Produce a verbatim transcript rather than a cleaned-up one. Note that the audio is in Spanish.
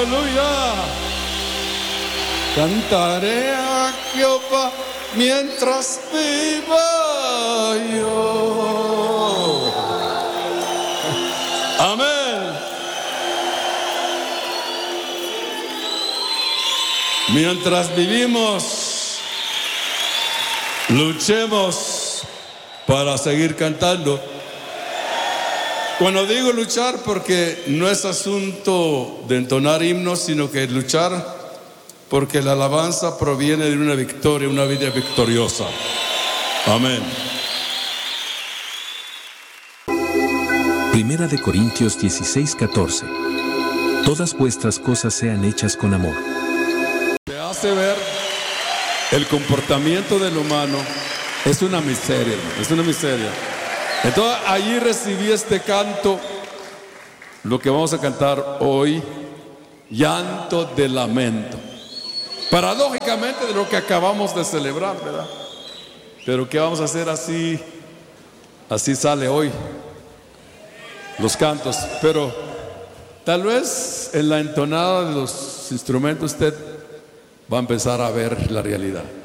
Aleluya. Cantaré a Jehová mientras viva yo. Amén. Mientras vivimos, luchemos para seguir cantando. Cuando digo luchar, porque no es asunto de entonar himnos, sino que luchar porque la alabanza proviene de una victoria, una vida victoriosa. Amén. Primera de Corintios dieciséis, catorce. Todas vuestras cosas sean hechas con amor. Te hace ver el comportamiento del humano. Es una miseria, es una miseria. Entonces allí recibí este canto, lo que vamos a cantar hoy, llanto de lamento. Paradójicamente de lo que acabamos de celebrar, ¿verdad? Pero ¿qué vamos a hacer? Así, así sale hoy los cantos. Pero tal vez en la entonada de los instrumentos usted va a empezar a ver la realidad.